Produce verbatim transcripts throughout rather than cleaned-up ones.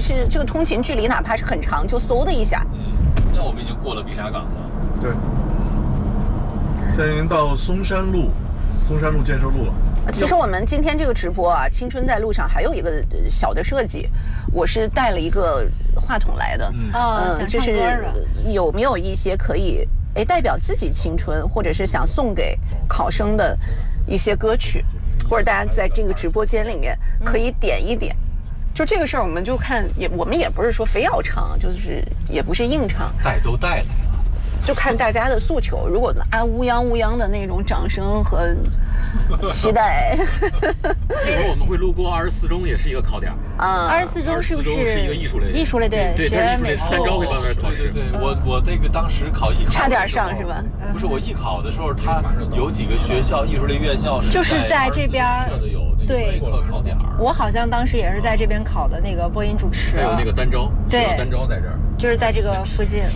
是这个通勤距离哪怕是很长，就嗖的一下。 嗯，那我们已经过了碧沙港了。 对，现在已经到松山路，松山路建设路了。 其实我们今天这个直播啊，青春在路上还有一个小的设计，我是带了一个话筒来的。 嗯，哦、 嗯，就是有没有一些可以哎代表自己青春，或者是想送给考生的一些歌曲，或者大家在这个直播间里面可以点一点。就这个事儿，我们就看也我们也不是说非要唱，就是也不是硬唱， 带都带来了。 就看大家的诉求，如果啊乌泱乌泱的那种掌声和期待， 一会儿我们会路过二十四中，也是一个考点啊。二十四中是不是是一个艺术类？ 艺术类对， 对，学美术单招会帮那考试。 对对，我我那个当时考艺考差点上是吧？ 不是我艺考的时候，他有几个学校艺术类院校就是在这边设的有对考点。 我好像当时也是在这边考的那个播音主持， 还有那个单招， 对， 单招在这儿， 就是在这个附近。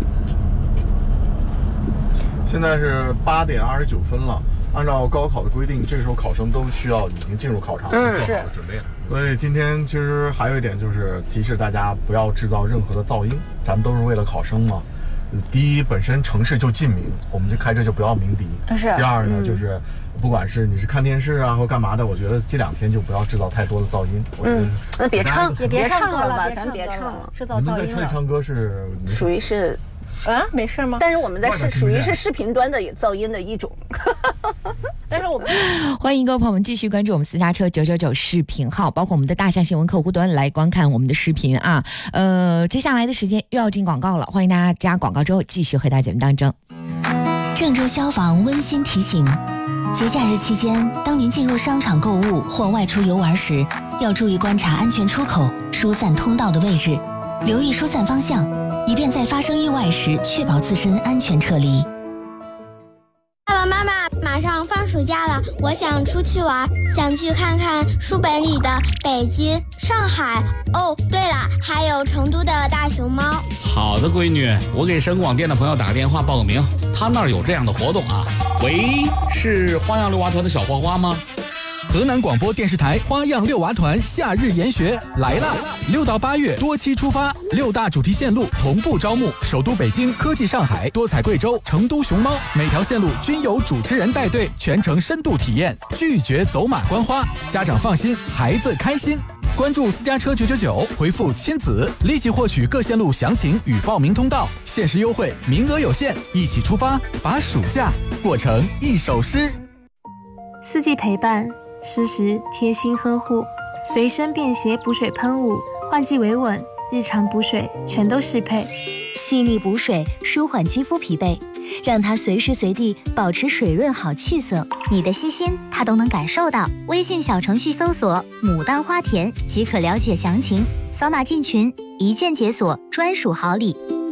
现在是八点二十九分了，按照高考的规定，这时候考生都需要已经进入考场， 嗯，是准备了。 所以今天其实还有一点就是提示大家不要制造任何的噪音，咱们都是为了考生嘛。第一，本身城市就禁鸣，我们就开车就不要鸣笛。 是。 第二呢，嗯、就是不管是你是看电视啊或干嘛的，我觉得这两天就不要制造太多的噪音。 嗯，那别唱， 也别唱了吧， 咱别唱了， 制造噪音了。 你们在车里唱歌是属于是。 啊，没事吗？ 但是我们在是属于是视频端的噪音的一种。 但是我们欢迎各位朋友们继续关注我们私家车九九九视频号，包括我们的大象新闻客户端来观看我们的视频啊。呃，接下来的时间又要进广告了，欢迎大家加广告之后继续回到节目当中。 郑州消防温馨提醒：节假日期间，当您进入商场购物或外出游玩时，要注意观察安全出口、疏散通道的位置，留意疏散方向，以便在发生意外时确保自身安全撤离。 爸爸妈妈，马上放暑假了，我想出去玩，想去看看书本里的北京、上海。哦，对了，还有成都的大熊猫。 好的，闺女，我给省广电的朋友打个电话报个名，他那儿有这样的活动啊。喂，是花样六娃团的小花花吗？ 河南广播电视台花样六娃团夏日研学来啦！六到八月多期出发，六大主题线路同步招募，首都北京、科技上海、多彩贵州、成都熊猫，每条线路均有主持人带队，全程深度体验，拒绝走马观花，家长放心，孩子开心。关注私家车九九九，回复亲子，立即获取各线路详情与报名通道，限时优惠，名额有限，一起出发，把暑假过成一首诗。 四季陪伴，适时贴心呵护，随身便携补水喷雾，换季维稳，日常补水全都适配。 细腻补水，舒缓肌肤疲惫，让它随时随地保持水润好气色。 你的细心，它都能感受到。微信小程序搜索“牡丹花田”即可了解详情，扫码进群，一键解锁专属好礼。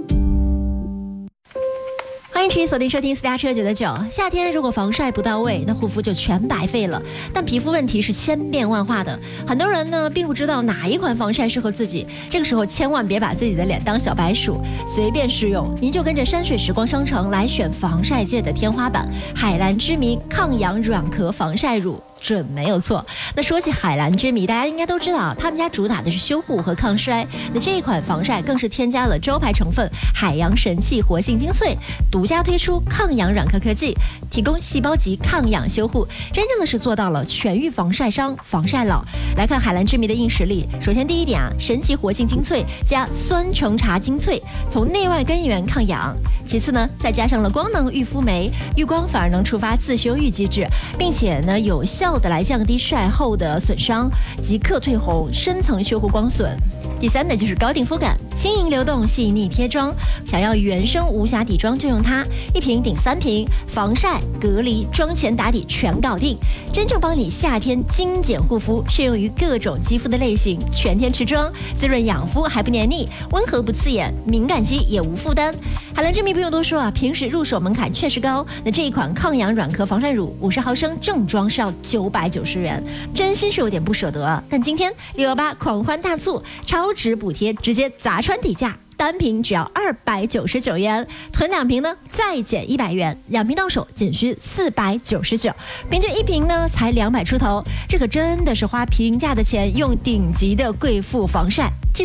欢迎持续锁定收听私家车九九九。夏天如果防晒不到位，那护肤就全白费了。但皮肤问题是千变万化的，很多人呢并不知道哪一款防晒适合自己。这个时候千万别把自己的脸当小白鼠，随便试用。您就跟着山水时光商城来选防晒界的天花板——海蓝之谜抗氧软壳防晒乳。准没有错。那说起海蓝之谜，大家应该都知道，他们家主打的是修护和抗衰。那这一款防晒更是添加了招牌成分海洋神器活性精粹，独家推出抗氧软壳科技，提供细胞级抗氧修护，真正的是做到了全愈防晒伤、防晒老。来看海蓝之谜的硬实力，首先第一点啊，神奇活性精粹加酸橙茶精粹，从内外根源抗氧。其次呢，再加上了光能御肤酶，遇光反而能触发自修愈机制，并且呢有效的来降低晒后的损伤，即刻退红，深层修护光损。第三呢，就是高定肤感，轻盈流动，细腻贴妆。想要原生无瑕底妆就用它，一瓶顶三瓶，防晒、隔离、妆前打底全搞定，真正帮你夏天精简护肤，适用于各种肌肤的类型，全天持妆，滋润养肤还不黏腻，温和不刺眼，敏感肌也无负担。海蓝之谜不用多说啊，平时入手门槛确实高。那这一款抗氧软壳防晒乳五十毫升正装是要九百九十元，真心是有点不舍得啊。但今天六幺八狂欢大促，超值补贴直接砸穿底价，单瓶只要二百九十九元，囤两瓶呢再减一百元，两瓶到手仅需四百九十九，平均一瓶呢才两百出头，这可真的是花平价的钱用顶级的贵妇防晒。